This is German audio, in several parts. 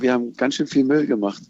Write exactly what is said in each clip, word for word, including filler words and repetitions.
Wir haben ganz schön viel Müll gemacht.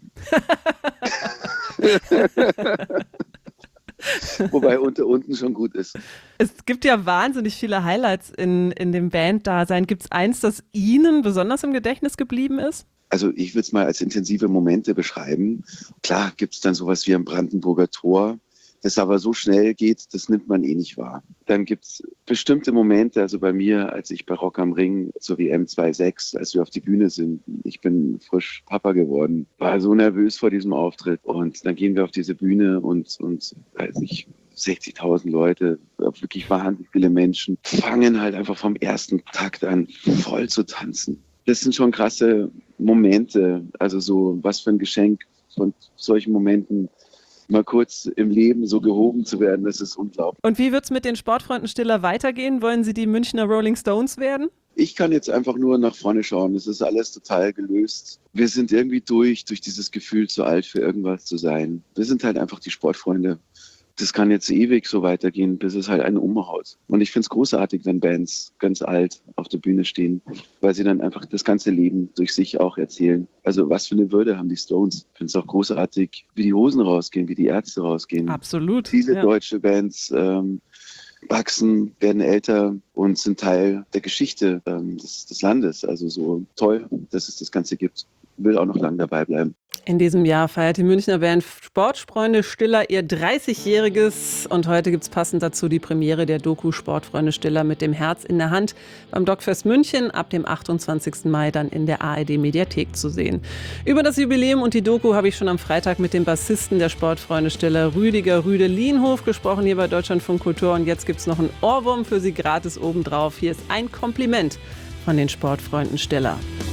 Wobei unter unten schon gut ist. Es gibt ja wahnsinnig viele Highlights in, in dem Banddasein. Gibt es eins, das Ihnen besonders im Gedächtnis geblieben ist? Also ich würde es mal als intensive Momente beschreiben. Klar gibt es dann sowas wie am Brandenburger Tor, das aber so schnell geht, das nimmt man eh nicht wahr. Dann gibt es bestimmte Momente, also bei mir, als ich bei Rock am Ring zur W M zwei Komma sechs, als wir auf die Bühne sind, ich bin frisch Papa geworden, war so nervös vor diesem Auftritt. Und dann gehen wir auf diese Bühne und, und weiß ich, sechzigtausend Leute, wirklich wahnsinnig viele Menschen, fangen halt einfach vom ersten Takt an voll zu tanzen. Das sind schon krasse Momente, also so was für ein Geschenk von solchen Momenten, mal kurz im Leben so gehoben zu werden, das ist unglaublich. Und wie wird es mit den Sportfreunden Stiller weitergehen? Wollen Sie die Münchner Rolling Stones werden? Ich kann jetzt einfach nur nach vorne schauen. Es ist alles total gelöst. Wir sind irgendwie durch, durch dieses Gefühl, zu alt für irgendwas zu sein. Wir sind halt einfach die Sportfreunde. Das kann jetzt ewig so weitergehen, bis es halt einen umhaut. Und ich finde es großartig, wenn Bands ganz alt auf der Bühne stehen, weil sie dann einfach das ganze Leben durch sich auch erzählen. Also was für eine Würde haben die Stones. Ich finde es auch großartig, wie die Hosen rausgehen, wie die Ärzte rausgehen. Absolut. Viele ja. deutsche Bands ähm, wachsen, werden älter und sind Teil der Geschichte ähm, des, des Landes. Also so toll, dass es das Ganze gibt. Will auch noch lange dabei bleiben. In diesem Jahr feiert die Münchner Band Sportfreunde Stiller ihr dreißigjähriges und heute gibt es passend dazu die Premiere der Doku Sportfreunde Stiller mit dem Herz in der Hand beim Dogfest München ab dem achtundzwanzigsten Mai dann in der A R D-Mediathek zu sehen. Über das Jubiläum und die Doku habe ich schon am Freitag mit dem Bassisten der Sportfreunde Stiller, Rüdiger Rüde Lienhof, gesprochen hier bei Deutschlandfunk Kultur und jetzt gibt es noch einen Ohrwurm für Sie gratis obendrauf. Hier ist ein Kompliment von den Sportfreunden Stiller.